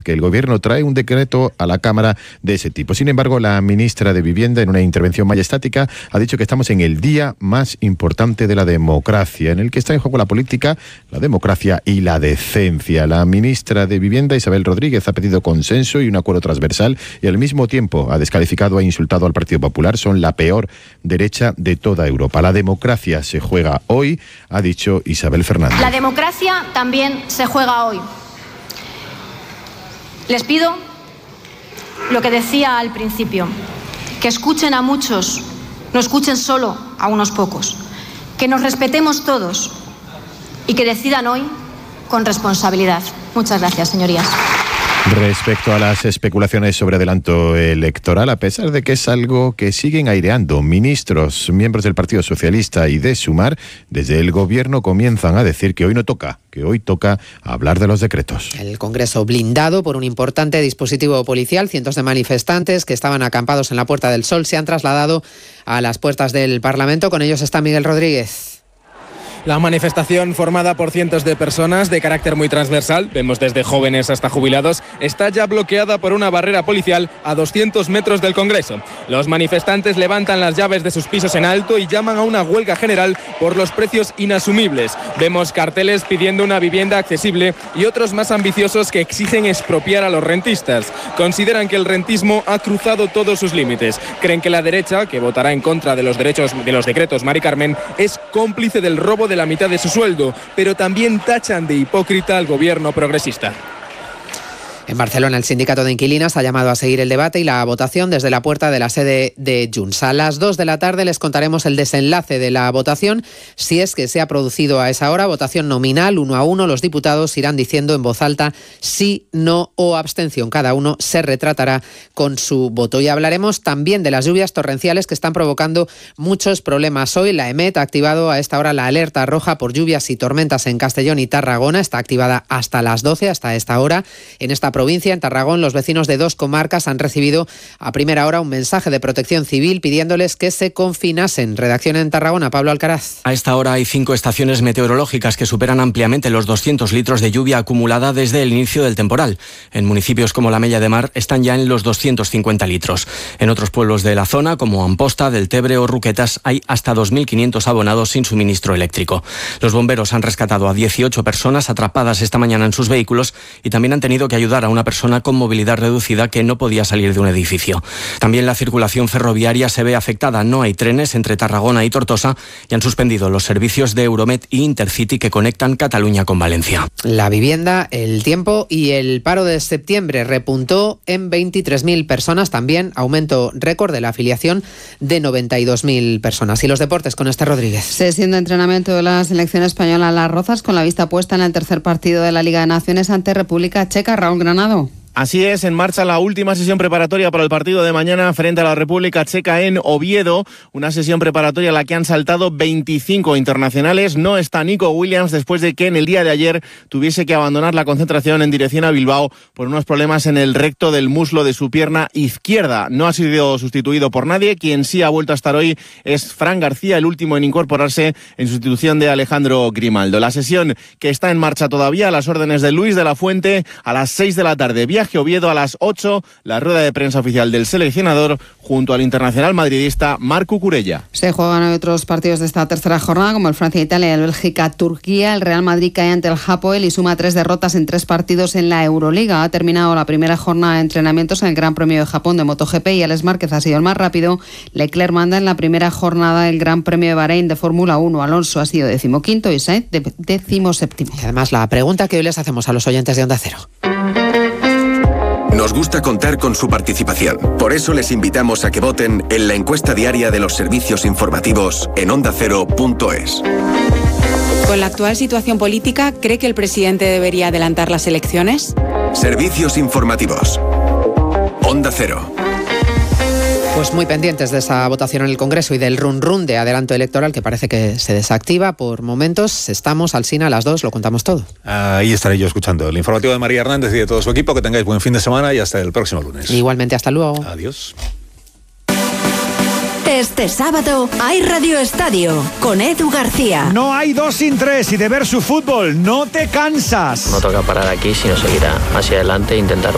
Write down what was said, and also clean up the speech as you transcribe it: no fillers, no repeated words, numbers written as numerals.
que el Gobierno trae un decreto a la Cámara de ese tipo. Sin embargo, la ministra de Vivienda, en una intervención majestática, ha dicho que estamos en el día más importante de la democracia, en el que está en juego la política, la democracia y la decencia. La ministra de Vivienda, Isabel Rodríguez, ha pedido consenso y un acuerdo transversal y al mismo tiempo ha descalificado e insultado al Partido Popular. Son la peor derecha de toda Europa. La democracia se juega hoy, ha dicho Isabel Fernández. La democracia también se juega hoy. Les pido lo que decía al principio, que escuchen a muchos, no escuchen solo a unos pocos, que nos respetemos todos y que decidan hoy con responsabilidad. Muchas gracias, señorías. Respecto a las especulaciones sobre adelanto electoral, a pesar de que es algo que siguen aireando ministros, miembros del Partido Socialista y de Sumar, desde el Gobierno comienzan a decir que hoy no toca, que hoy toca hablar de los decretos. El Congreso blindado por un importante dispositivo policial. Cientos de manifestantes que estaban acampados en la Puerta del Sol se han trasladado a las puertas del Parlamento. Con ellos está Miguel Rodríguez. La manifestación, formada por cientos de personas de carácter muy transversal, vemos desde jóvenes hasta jubilados, está ya bloqueada por una barrera policial a 200 metros del Congreso. Los manifestantes levantan las llaves de sus pisos en alto y llaman a una huelga general por los precios inasumibles. Vemos carteles pidiendo una vivienda accesible y otros más ambiciosos que exigen expropiar a los rentistas. Consideran que el rentismo ha cruzado todos sus límites. Creen que la derecha, que votará en contra de los decretos Mari Carmen, es cómplice del robo de la mitad de su sueldo, pero también tachan de hipócrita al gobierno progresista. En Barcelona, el sindicato de inquilinas ha llamado a seguir el debate y la votación desde la puerta de la sede de Junts. A las 2 de la tarde les contaremos el desenlace de la votación, si es que se ha producido a esa hora. Votación nominal, 1 a 1. Los diputados irán diciendo en voz alta sí, no o abstención. Cada uno se retratará con su voto. Y hablaremos también de las lluvias torrenciales que están provocando muchos problemas. Hoy la EMET ha activado a esta hora la alerta roja por lluvias y tormentas en Castellón y Tarragona. Está activada hasta las 12, hasta esta hora. En esta provincia, en Tarragón, los vecinos de 2 comarcas han recibido a primera hora un mensaje de Protección Civil pidiéndoles que se confinasen. Redacción en Tarragona, Pablo Alcaraz. A esta hora hay 5 estaciones meteorológicas que superan ampliamente los 200 litros de lluvia acumulada desde el inicio del temporal. En municipios como la Mella de Mar están ya en los 250 litros. En otros pueblos de la zona, como Amposta, Deltebre o Ruquetas, hay hasta 2.500 abonados sin suministro eléctrico. Los bomberos han rescatado a 18 personas atrapadas esta mañana en sus vehículos y también han tenido que ayudar a una persona con movilidad reducida que no podía salir de un edificio. También la circulación ferroviaria se ve afectada. No hay trenes entre Tarragona y Tortosa y han suspendido los servicios de Euromed y Intercity que conectan Cataluña con Valencia. La vivienda, el tiempo y el paro de septiembre repuntó en 23.000 personas. También aumento récord de la afiliación de 92.000 personas. Y los deportes con Esther Rodríguez. Sesión de entrenamiento de la selección española Las Rozas con la vista puesta en el tercer partido de la Liga de Naciones ante República Checa. Raúl Granado. Así es, en marcha la última sesión preparatoria para el partido de mañana frente a la República Checa en Oviedo. Una sesión preparatoria a la que han saltado 25 internacionales. No está Nico Williams después de que en el día de ayer tuviese que abandonar la concentración en dirección a Bilbao por unos problemas en el recto del muslo de su pierna izquierda. No ha sido sustituido por nadie. Quien sí ha vuelto a estar hoy es Fran García, el último en incorporarse en sustitución de Alejandro Grimaldo. La sesión que está en marcha todavía a las órdenes de Luis de la Fuente a las 6 de la tarde. Viaje Oviedo a las 8, la rueda de prensa oficial del seleccionador junto al internacional madridista Marc Cucurella. Se juegan otros partidos de esta tercera jornada como el Francia-Italia y el Bélgica-Turquía. El Real Madrid cae ante el Hapoel y suma 3 derrotas en 3 partidos en la Euroliga. Ha terminado la primera jornada de entrenamientos en el Gran Premio de Japón de MotoGP y Alex Márquez ha sido el más rápido. Leclerc manda en la primera jornada del Gran Premio de Bahrein de Fórmula 1. Alonso ha sido 15º y Sainz 17º. Y además la pregunta que hoy les hacemos a los oyentes de Onda Cero. Nos gusta contar con su participación. Por eso les invitamos a que voten en la encuesta diaria de los servicios informativos en ondacero.es. Con la actual situación política, ¿cree que el presidente debería adelantar las elecciones? Servicios informativos. Onda Cero. Pues muy pendientes de esa votación en el Congreso y del run de adelanto electoral que parece que se desactiva por momentos. Estamos, Alsina, a las 2, lo contamos todo. Ahí estaré yo escuchando el informativo de María Hernández y de todo su equipo. Que tengáis buen fin de semana y hasta el próximo lunes. Igualmente, hasta luego. Adiós. Este sábado hay Radio Estadio con Edu García. No hay 2 sin 3 y de ver su fútbol no te cansas. No toca parar aquí, sino seguir hacia adelante e intentar